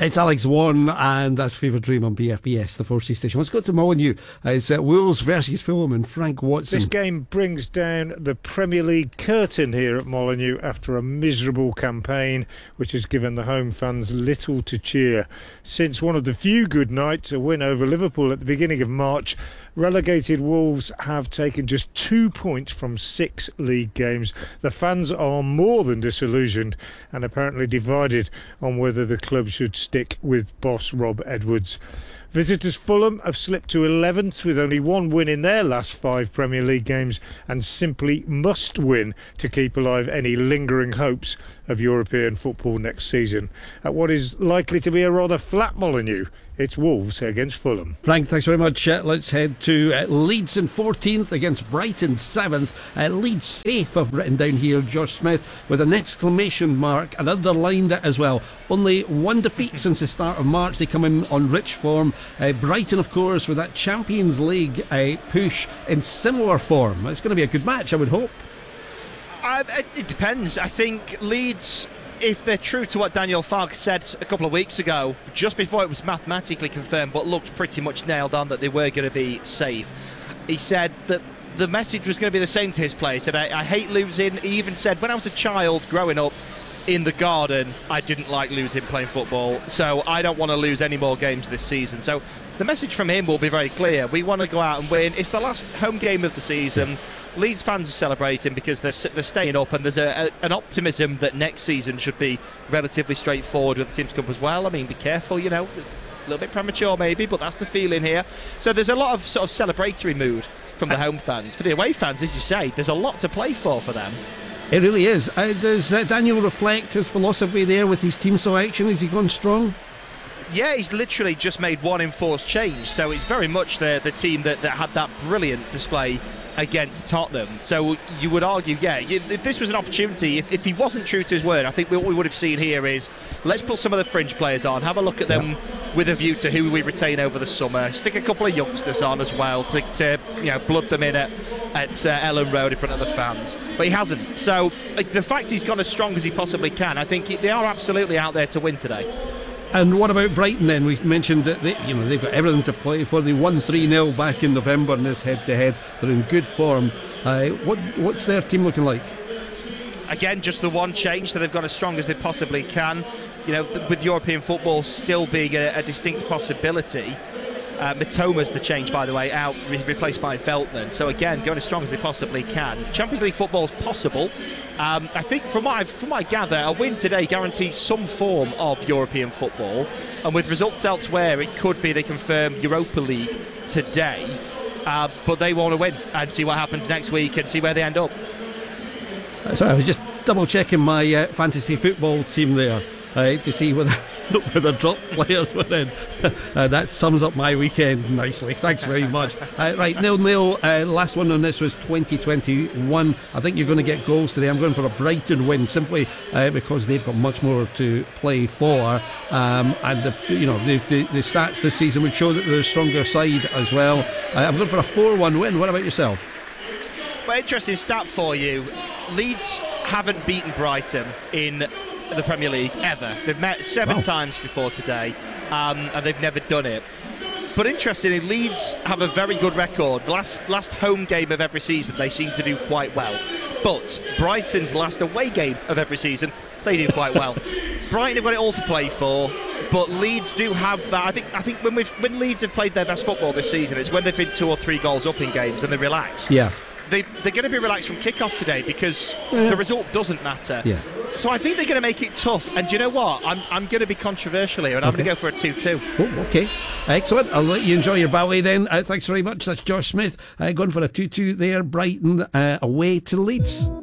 It's Alex Warren, and that's Favourite Dream on BFBS, the 4C station. Let's go to Molyneux. It's Wolves versus Fulham and Frank Watson. This game brings down the Premier League curtain here at Molyneux after a miserable campaign, which has given the home fans little to cheer. Since one of the few good nights, a win over Liverpool at the beginning of March, relegated Wolves have taken just 2 points from 6 league games. The fans are more than disillusioned and apparently divided on whether the club should stick with boss Rob Edwards. Visitors Fulham have slipped to 11th with only one win in their last 5 Premier League games and simply must win to keep alive any lingering hopes of European football next season. At what is likely to be a rather flat Molyneux, it's Wolves against Fulham. Frank, thanks very much. Let's head to Leeds in 14th against Brighton 7th. Leeds safe, I've written down here, Josh Smith, with an exclamation mark and underlined it as well. Only one defeat since the start of March. They come in on rich form. Brighton, of course, with that Champions League push in similar form. It's going to be a good match, I would hope. It depends. I think Leeds, if they're true to what Daniel Farke said a couple of weeks ago, just before it was mathematically confirmed, but looked pretty much nailed on that they were going to be safe, he said that the message was going to be the same to his players. He said, I hate losing. He even said, when I was a child growing up in the garden, I didn't like losing playing football, so I don't want to lose any more games this season. So the message from him will be very clear. We want to go out and win. It's the last home game of the season. Leeds fans are celebrating because they're staying up, and there's an optimism that next season should be relatively straightforward with the Teams Cup as well. I mean, be careful, a little bit premature maybe, but that's the feeling here. So there's a lot of sort of celebratory mood from the home fans. For the away fans, as you say, there's a lot to play for them. It really is. Does Daniel reflect his philosophy there with his team selection? Has he gone strong? Yeah, he's literally just made one enforced change, so it's very much the team that had that brilliant display against Tottenham. So you would argue, if this was an opportunity, if he wasn't true to his word, I think what we would have seen here is, let's put some of the fringe players on, have a look at them with a view to who we retain over the summer, stick a couple of youngsters on as well to blood them in at Ellen Road in front of the fans. But he hasn't. So the fact he's gone as strong as he possibly can, I think they are absolutely out there to win today. And what about Brighton then? We've mentioned that they've got everything to play for. They won 3-0 back in November in this head-to-head. They're in good form. What's their team looking like? Again, just the one change, so they've gone as strong as they possibly can. With European football still being a distinct possibility. Mitoma's the change, by the way, out, replaced by Veltman. So again, going as strong as they possibly can. Champions League football is possible. I think from what I gather, a win today guarantees some form of European football, and with results elsewhere, it could be they confirm Europa League today. But they want to win and see what happens next week and see where they end up. Sorry, I was just double checking my fantasy football team there to see whether drop players were in. That sums up my weekend nicely. Thanks very much. Right, 0-0. Last one on this was 2021. I think you're going to get goals today. I'm going for a Brighton win simply because they've got much more to play for. And the stats this season would show that they're a stronger side as well. I'm going for a 4-1 win. What about yourself? Well, interesting stat for you. Leeds haven't beaten Brighton in the Premier League ever. They've met 7 times before today, and they've never done it. But interestingly, Leeds have a very good record. Last home game of every season, they seem to do quite well. But Brighton's last away game of every season, they do quite well. Brighton have got it all to play for, but Leeds do have that. I think when Leeds have played their best football this season, it's when they've been 2 or 3 goals up in games and they relax. Yeah. They're going to be relaxed from kick-off today because the result doesn't matter. Yeah. So I think they're going to make it tough. And do you know what? I'm going to be controversial here, and I'm going to go for a 2-2. Oh, okay. Excellent. I'll let you enjoy your ballet then. Thanks very much. That's Josh Smith going for a 2-2 there. Brighton away to Leeds.